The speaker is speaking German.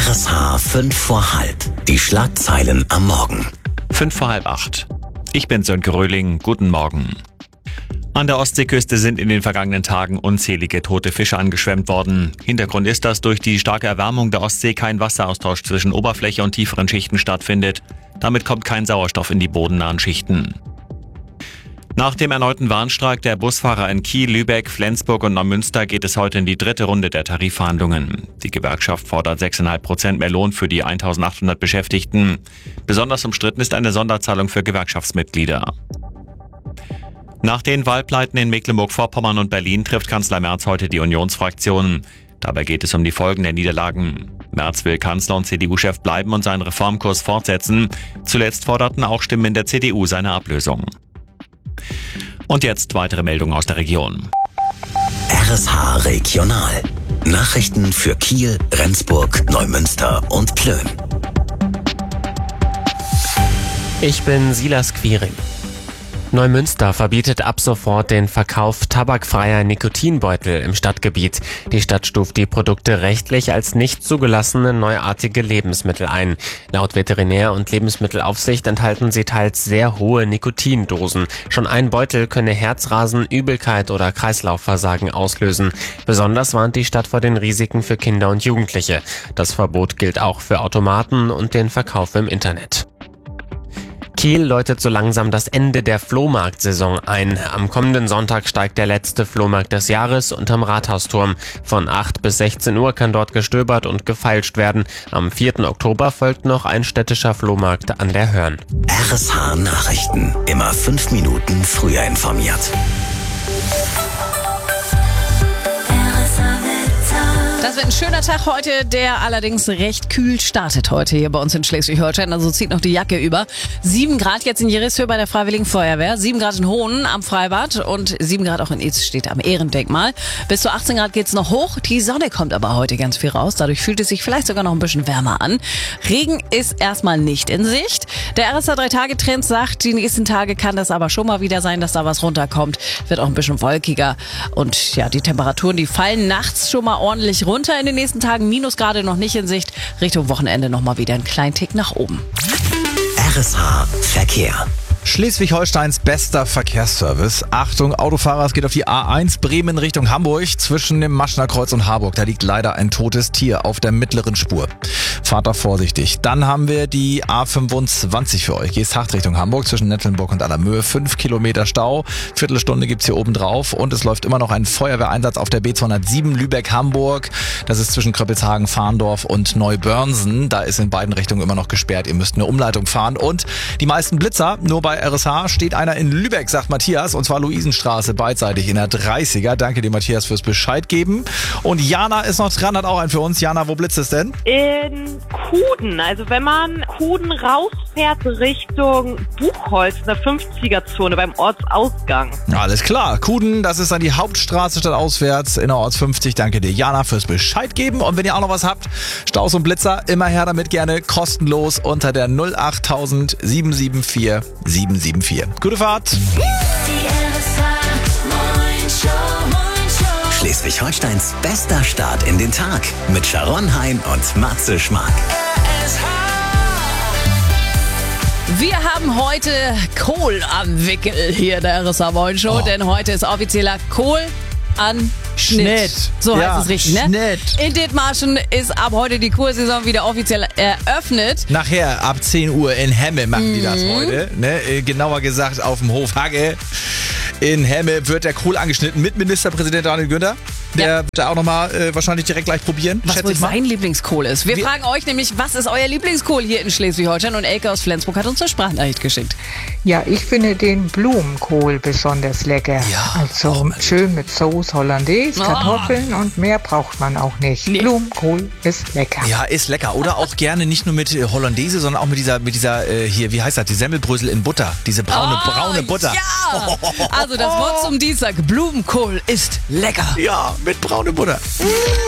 RSH 5 vor halb. Die Schlagzeilen am Morgen. 7:55. Ich bin Sönke Röhling. Guten Morgen. An der Ostseeküste sind in den vergangenen Tagen unzählige tote Fische angeschwemmt worden. Hintergrund ist, dass durch die starke Erwärmung der Ostsee kein Wasseraustausch zwischen Oberfläche und tieferen Schichten stattfindet. Damit kommt kein Sauerstoff in die bodennahen Schichten. Nach dem erneuten Warnstreik der Busfahrer in Kiel, Lübeck, Flensburg und Neumünster geht es heute in die dritte Runde der Tarifverhandlungen. Die Gewerkschaft fordert 6,5% mehr Lohn für die 1.800 Beschäftigten. Besonders umstritten ist eine Sonderzahlung für Gewerkschaftsmitglieder. Nach den Wahlpleiten in Mecklenburg-Vorpommern und Berlin trifft Kanzler Merz heute die Unionsfraktion. Dabei geht es um die Folgen der Niederlagen. Merz will Kanzler und CDU-Chef bleiben und seinen Reformkurs fortsetzen. Zuletzt forderten auch Stimmen in der CDU seine Ablösung. Und jetzt weitere Meldungen aus der Region. RSH Regional. Nachrichten für Kiel, Rendsburg, Neumünster und Plön. Ich bin Silas Quiring. Neumünster verbietet ab sofort den Verkauf tabakfreier Nikotinbeutel im Stadtgebiet. Die Stadt stuft die Produkte rechtlich als nicht zugelassene neuartige Lebensmittel ein. Laut Veterinär- und Lebensmittelaufsicht enthalten sie teils sehr hohe Nikotindosen. Schon ein Beutel könne Herzrasen, Übelkeit oder Kreislaufversagen auslösen. Besonders warnt die Stadt vor den Risiken für Kinder und Jugendliche. Das Verbot gilt auch für Automaten und den Verkauf im Internet. Kiel läutet so langsam das Ende der Flohmarktsaison ein. Am kommenden Sonntag steigt der letzte Flohmarkt des Jahres unterm Rathausturm. Von 8 bis 16 Uhr kann dort gestöbert und gefeilscht werden. Am 4. Oktober folgt noch ein städtischer Flohmarkt an der Hörn. RSH Nachrichten. Immer 5 Minuten früher informiert. Das wird ein schöner Tag heute, der allerdings recht kühl startet heute hier bei uns in Schleswig-Holstein. Also zieht noch die Jacke über. 7 Grad jetzt in Jerishöhe bei der Freiwilligen Feuerwehr, 7 Grad in Hohnen am Freibad und 7 Grad auch in Itz steht am Ehrendenkmal. Bis zu 18 Grad geht's noch hoch. Die Sonne kommt aber heute ganz viel raus. Dadurch fühlt es sich vielleicht sogar noch ein bisschen wärmer an. Regen ist erstmal nicht in Sicht. Der RSH 3-Tage-Trend sagt, die nächsten Tage kann das aber schon mal wieder sein, dass da was runterkommt. Wird auch ein bisschen wolkiger. Und ja, die Temperaturen, die fallen nachts schon mal ordentlich runter in den nächsten Tagen. Minusgrade noch nicht in Sicht. Richtung Wochenende nochmal wieder einen kleinen Tick nach oben. RSH Verkehr. Schleswig-Holsteins bester Verkehrsservice. Achtung, Autofahrer, es geht auf die A1 Bremen Richtung Hamburg zwischen dem Maschner Kreuz und Harburg. Da liegt leider ein totes Tier auf der mittleren Spur. Fahrt da vorsichtig. Dann haben wir die A25 für euch. Geesthacht Richtung Hamburg zwischen Nettelnburg und Allermöhe. 5 Kilometer Stau. Viertelstunde gibt's hier oben drauf. Und es läuft immer noch ein Feuerwehreinsatz auf der B207 Lübeck-Hamburg. Das ist zwischen Kröppelshagen, Farndorf und Neubörnsen. Da ist in beiden Richtungen immer noch gesperrt. Ihr müsst eine Umleitung fahren. Und die meisten Blitzer, nur bei RSH steht einer in Lübeck, sagt Matthias, und zwar Luisenstraße, beidseitig in der 30er. Danke dir, Matthias, fürs Bescheid geben. Und Jana ist noch dran, hat auch einen für uns. Jana, wo blitzt es denn? In Kuden. Also wenn man Kuden rausfährt Richtung Buchholz in der 50er-Zone beim Ortsausgang. Alles klar. Kuden, das ist dann die Hauptstraße statt auswärts in der Orts 50. Danke dir, Jana, fürs Bescheid geben. Und wenn ihr auch noch was habt, Staus und Blitzer, immer her damit, gerne kostenlos unter der 08000 774 774. Gute Fahrt! Schleswig-Holsteins bester Start in den Tag mit Sharon Hein und Matze Schmark. Wir haben heute Kohl am Wickel hier in der RSH Moin Show, denn heute ist offizieller Kohl an Schnitt. So heißt es richtig, ne? Schnitt. In Dithmarschen ist ab heute die Kohlsaison wieder offiziell eröffnet. Nachher ab 10 Uhr in Hemme machen die das heute. Ne? Genauer gesagt auf dem Hof Hagge. In Hemme wird der Kohl angeschnitten mit Ministerpräsident Daniel Günther. Der wird da auch nochmal wahrscheinlich direkt gleich probieren. Was wohl sein Lieblingskohl ist. Wir fragen euch nämlich, was ist euer Lieblingskohl hier in Schleswig-Holstein? Und Elke aus Flensburg hat uns eine Sprachnachricht geschickt. Ja, ich finde den Blumenkohl besonders lecker. Ja, also schön mit Sauce Hollandaise, Kartoffeln und mehr braucht man auch nicht. Nee. Blumenkohl ist lecker. Ja, ist lecker. Oder auch gerne nicht nur mit Hollandaise, sondern auch mit dieser hier, wie heißt das, die Semmelbrösel in Butter. Diese braune Butter. Ja! Also das Wort zum Dienstag, Blumenkohl ist lecker. Ja, mit braune Butter.